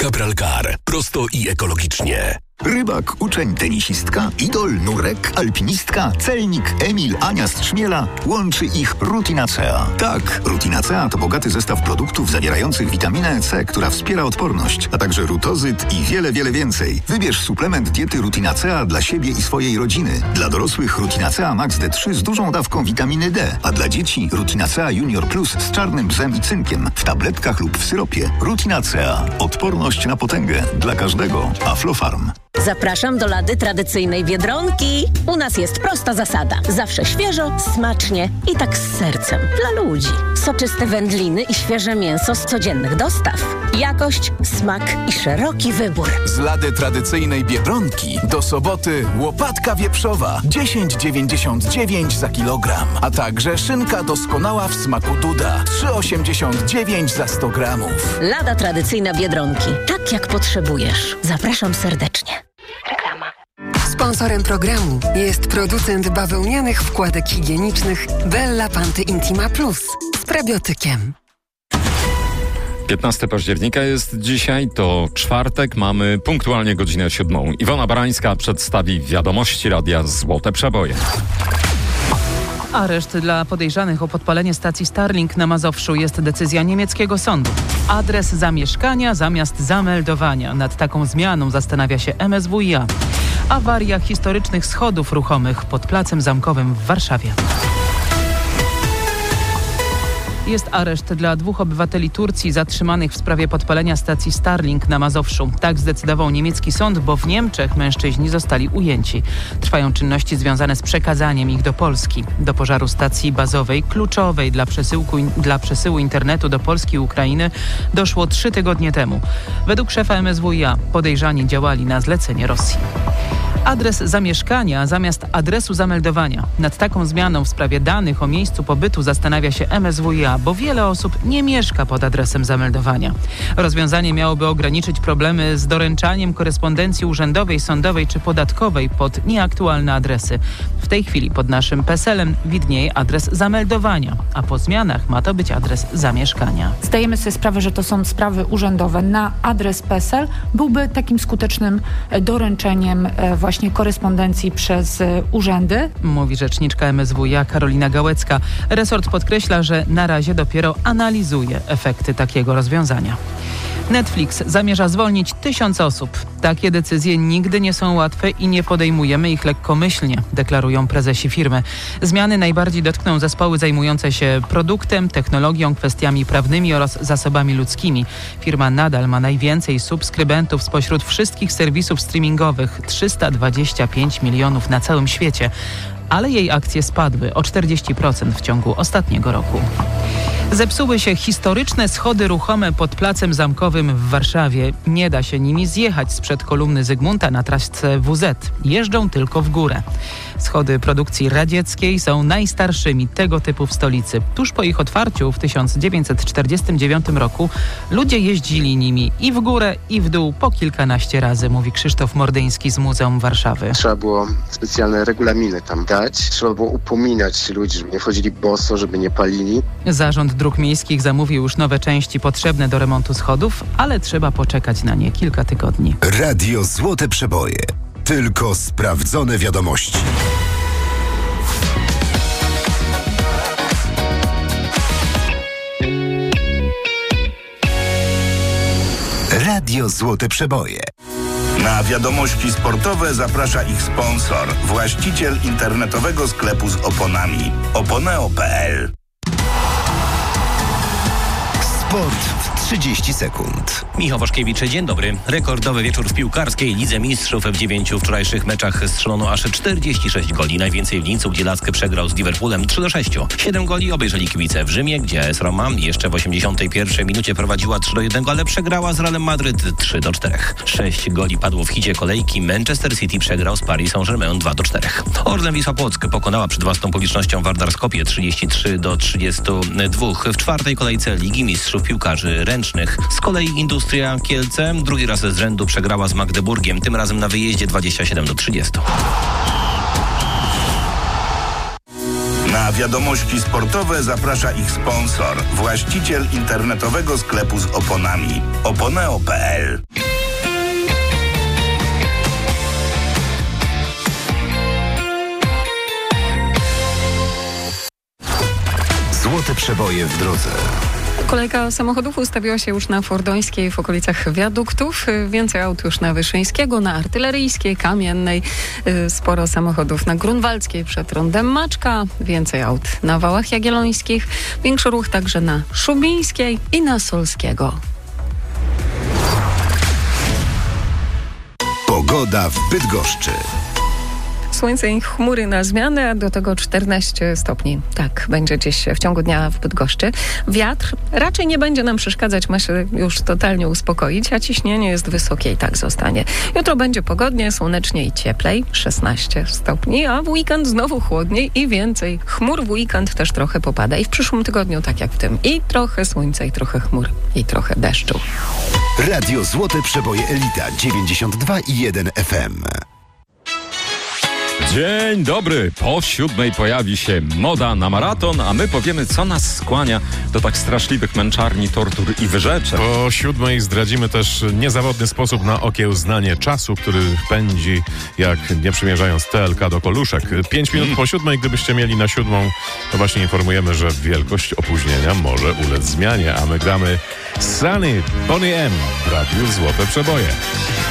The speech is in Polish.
Capralcar. Prosto i ekologicznie. Rybak, uczeń, tenisistka, idol, nurek, alpinistka, celnik, Emil, Ania z Trzmiela. Łączy ich Rutinacea. Tak, Rutinacea to bogaty zestaw produktów zawierających witaminę C, która wspiera odporność, a także rutozyt i wiele, wiele więcej. Wybierz suplement diety Rutinacea dla siebie i swojej rodziny. Dla dorosłych Rutinacea Max D3 z dużą dawką witaminy D, a dla dzieci Rutinacea Junior Plus z czarnym bzem i cynkiem w tabletkach lub w syropie. Rutinacea. Odporność na potęgę. Dla każdego. Aflofarm. Zapraszam do Lady tradycyjnej Biedronki. U nas jest prosta zasada. Zawsze świeżo, smacznie i tak z sercem. Dla ludzi. Soczyste wędliny i świeże mięso z codziennych dostaw. Jakość, smak i szeroki wybór. Z Lady tradycyjnej Biedronki do soboty łopatka wieprzowa 10,99 za kilogram. A także szynka doskonała w smaku Duda 3,89 za 100 gramów. Lada tradycyjna Biedronki. Tak jak potrzebujesz. Zapraszam serdecznie. Reklama. Sponsorem programu jest producent bawełnianych wkładek higienicznych Bella Panty Intima Plus z prebiotykiem. 15 października jest dzisiaj, to czwartek, mamy punktualnie godzinę 7. Iwona Barańska przedstawi wiadomości Radia Złote Przeboje. Areszt dla podejrzanych o podpalenie stacji Starlink na Mazowszu jest decyzja niemieckiego sądu. Adres zamieszkania zamiast zameldowania. Nad taką zmianą zastanawia się MSWiA. Awaria historycznych schodów ruchomych pod Placem Zamkowym w Warszawie. Jest areszt dla 2 obywateli Turcji zatrzymanych w sprawie podpalenia stacji Starlink na Mazowszu. Tak zdecydował niemiecki sąd, bo w Niemczech mężczyźni zostali ujęci. Trwają czynności związane z przekazaniem ich do Polski. Do pożaru stacji bazowej, kluczowej dla przesyłu internetu do Polski i Ukrainy, doszło 3 tygodnie temu. Według szefa MSWiA podejrzani działali na zlecenie Rosji. Adres zamieszkania zamiast adresu zameldowania. Nad taką zmianą w sprawie danych o miejscu pobytu zastanawia się MSWiA, bo wiele osób nie mieszka pod adresem zameldowania. Rozwiązanie miałoby ograniczyć problemy z doręczaniem korespondencji urzędowej, sądowej czy podatkowej pod nieaktualne adresy. W tej chwili pod naszym PESEL-em widnieje adres zameldowania, a po zmianach ma to być adres zamieszkania. Zdajemy sobie sprawę, że to są sprawy urzędowe. Na adres PESEL byłby takim skutecznym doręczeniem właśnie korespondencji przez urzędy. Mówi rzeczniczka MSWiA Karolina Gałecka. Resort podkreśla, że na razie dopiero analizuje efekty takiego rozwiązania. Netflix zamierza zwolnić 1000 osób. Takie decyzje nigdy nie są łatwe i nie podejmujemy ich lekkomyślnie, deklarują prezesi firmy. Zmiany najbardziej dotkną zespoły zajmujące się produktem, technologią, kwestiami prawnymi oraz zasobami ludzkimi. Firma nadal ma najwięcej subskrybentów spośród wszystkich serwisów streamingowych, 325 milionów na całym świecie. Ale jej akcje spadły o 40% w ciągu ostatniego roku. Zepsuły się historyczne schody ruchome pod Placem Zamkowym w Warszawie. Nie da się nimi zjechać sprzed kolumny Zygmunta na trasce WZ. Jeżdżą tylko w górę. Schody produkcji radzieckiej są najstarszymi tego typu w stolicy. Tuż po ich otwarciu w 1949 roku ludzie jeździli nimi i w górę, i w dół po kilkanaście razy, mówi Krzysztof Mordyński z Muzeum Warszawy. Trzeba było specjalne regulaminy tam dać. Trzeba było upominać ludzi, żeby nie wchodzili boso, żeby nie palili. Zarząd Dróg Miejskich zamówił już nowe części potrzebne do remontu schodów, ale trzeba poczekać na nie kilka tygodni. Radio Złote Przeboje. Tylko sprawdzone wiadomości. Radio Złote Przeboje. Na wiadomości sportowe zaprasza ich sponsor, właściciel internetowego sklepu z oponami. Oponeo.pl. Sport w 30 sekund. Michał Waszkiewicz, dzień dobry. Rekordowy wieczór w piłkarskiej Lidze Mistrzów. W 9 wczorajszych meczach strzelono aż 46 goli. Najwięcej w Lincu, gdzie Lask przegrał z Liverpoolem 3-6. 7 goli obejrzeli kibice w Rzymie, gdzie AS Roma jeszcze w 81 minucie prowadziła 3-1, ale przegrała z Realem Madryt 3-4. 6 goli padło w hicie kolejki. Manchester City przegrał z Paris Saint-Germain 2-4. Orlen Wisła Płock pokonała przed własną publicznością Vardar Skopje 33-32. W czwartej kolejce Ligi Mistrzów piłkarzy ręcznych. Z kolei Industria Kielce drugi raz z rzędu przegrała z Magdeburgiem, tym razem na wyjeździe 27-30. Na wiadomości sportowe zaprasza ich sponsor, właściciel internetowego sklepu z oponami. Oponeo.pl. Złote przeboje w drodze. Kolejka samochodów ustawiła się już na Fordońskiej w okolicach wiaduktów. Więcej aut już na Wyszyńskiego, na Artyleryjskiej, Kamiennej. Sporo samochodów na Grunwaldzkiej przed rondem Maczka. Więcej aut na Wałach Jagiellońskich. Większy ruch także na Szubińskiej i na Solskiego. Pogoda w Bydgoszczy. Słońce i chmury na zmianę, a do tego 14 stopni. Tak, będzie dziś w ciągu dnia w Bydgoszczy. Wiatr raczej nie będzie nam przeszkadzać, ma się już totalnie uspokoić, a ciśnienie jest wysokie i tak zostanie. Jutro będzie pogodnie, słonecznie i cieplej, 16 stopni, a w weekend znowu chłodniej i więcej chmur. W weekend też trochę popada i w przyszłym tygodniu tak jak w tym. I trochę słońca, i trochę chmur, i trochę deszczu. Radio Złote Przeboje Elita 92,1 FM. Dzień dobry. Po 7 pojawi się moda na maraton, a my powiemy, co nas skłania do tak straszliwych męczarni, tortur i wyrzeczeń. Po 7 zdradzimy też niezawodny sposób na okiełznanie czasu, który pędzi, jak nie przymierzając TLK do koluszek. 5 minut po 7, gdybyście mieli na 7, to właśnie informujemy, że wielkość opóźnienia może ulec zmianie, a my gramy Sunny Bonnie M w Radiu Złote Przeboje.